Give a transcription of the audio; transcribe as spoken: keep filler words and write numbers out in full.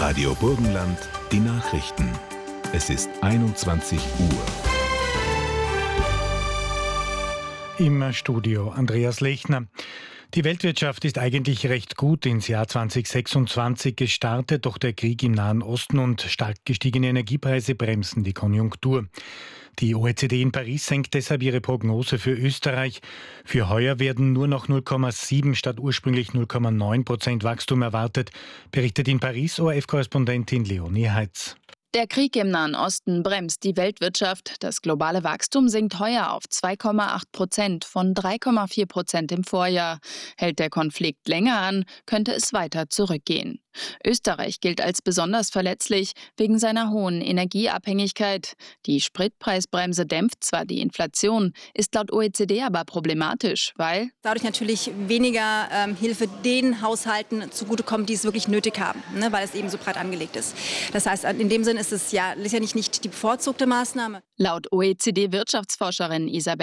Radio Burgenland, die Nachrichten. Es ist einundzwanzig Uhr. Im Studio Andreas Lechner. Die Weltwirtschaft ist eigentlich recht gut ins Jahr zwanzig sechsundzwanzig gestartet, doch der Krieg im Nahen Osten und stark gestiegene Energiepreise bremsen die Konjunktur. Die O E C D in Paris senkt deshalb ihre Prognose für Österreich. Für heuer werden nur noch null Komma sieben statt ursprünglich null Komma neun Prozent Wachstum erwartet, berichtet in Paris O R F-Korrespondentin Leonie Heitz. Der Krieg im Nahen Osten bremst die Weltwirtschaft. Das globale Wachstum sinkt heuer auf zwei Komma acht Prozent von drei Komma vier Prozent im Vorjahr. Hält der Konflikt länger an, könnte es weiter zurückgehen. Österreich gilt als besonders verletzlich wegen seiner hohen Energieabhängigkeit. Die Spritpreisbremse dämpft zwar die Inflation, ist laut O E C D aber problematisch, weil dadurch natürlich weniger ähm, Hilfe den Haushalten zugutekommt, die es wirklich nötig haben, ne, weil es eben so breit angelegt ist. Das heißt, in dem Sinn ist es ja sicherlich nicht die bevorzugte Maßnahme. Laut O E C D-Wirtschaftsforscherin Isabel